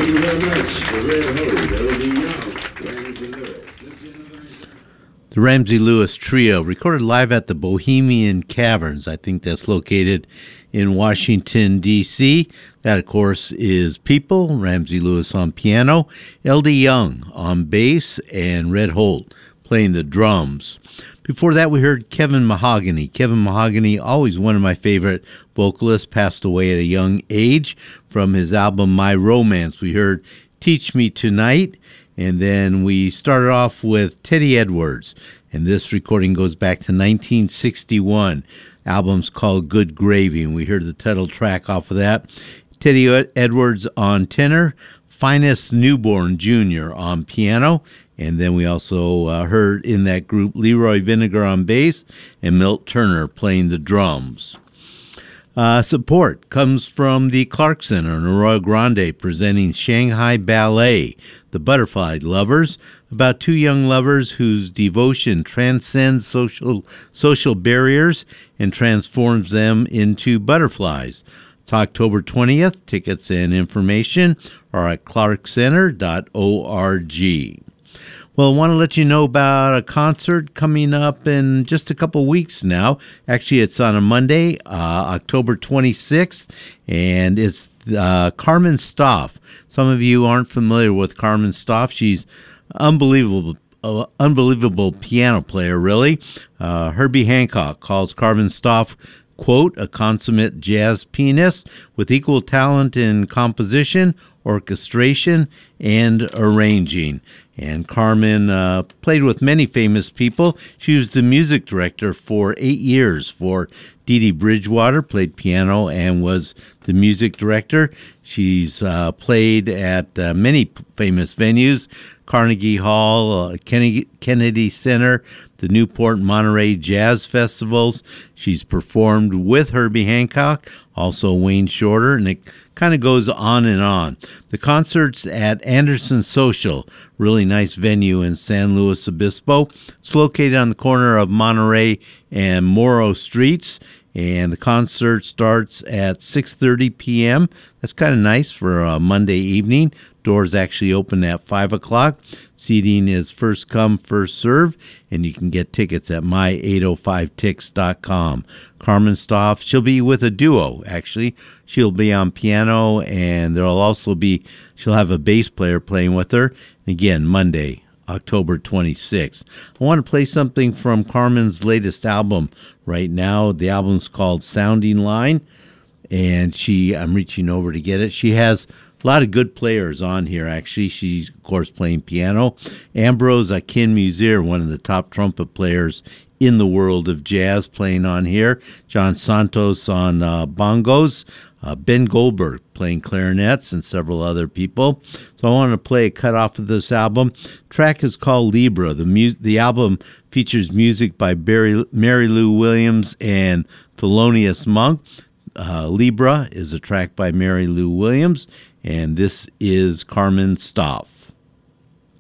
you very much for Red Hood. L.D. Young, Ramsey Lewis. The Ramsey Lewis Trio, recorded live at the Bohemian Caverns. I think that's located in Washington, D.C. That, of course, is People, Ramsey Lewis on piano, L.D. Young on bass, and Red Holt playing the drums. Before that, we heard Kevin Mahogany. Kevin Mahogany, always one of my favorite vocalists, passed away at a young age. From his album My Romance, we heard Teach Me Tonight, and then we started off with Teddy Edwards, and this recording goes back to 1961. Album's called Good Gravy, and we heard the title track off of that. Teddy Edwards on tenor, Finest Newborn Jr. on piano, and then we also heard in that group Leroy Vinegar on bass and Milt Turner playing the drums. Support comes from the Clark Center in Arroyo Grande, presenting Shanghai Ballet, The Butterfly Lovers, about two young lovers whose devotion transcends social barriers and transforms them into butterflies. It's October 20th. Tickets and information are at clarkcenter.org. Well, I want to let you know about a concert coming up in just a couple weeks now. Actually, it's on a Monday, October 26th, and it's Carmen Stoff. Some of you aren't familiar with Carmen Stoff. She's unbelievable piano player, really. Herbie Hancock calls Carmen Stoff, quote, a consummate jazz pianist with equal talent in composition, orchestration, and arranging. And Carmen played with many famous people. She was the music director for 8 years for Dee Dee Bridgewater, played piano and was the music director. She's played at many famous venues, Carnegie Hall, Kennedy Center, the Newport and Monterey Jazz Festivals. She's performed with Herbie Hancock, also Wayne Shorter, and it kind of goes on and on. The concert's at Anderson Social, really nice venue in San Luis Obispo. It's located on the corner of Monterey and Morrow Streets, and the concert starts at 6:30 p.m. That's kind of nice for a Monday evening. Doors actually open at 5 o'clock. Seating is first come, first serve, and you can get tickets at my805tix.com. Carmen Stoff, she'll be with a duo, actually. She'll be on piano, and she'll have a bass player playing with her. Again, Monday, October 26th. I want to play something from Carmen's latest album right now. The album's called Sounding Line, and I'm reaching over to get it. She has a lot of good players on here, actually. She's, of course, playing piano. Ambrose Akinmusire, one of the top trumpet players in the world of jazz, playing on here. John Santos on bongos. Ben Goldberg playing clarinets, and several other people. So I want to play a cut off of this album. The track is called Libra. The album features music by Mary Lou Williams and Thelonious Monk. Libra is a track by Mary Lou Williams, and this is Carmen Stoff.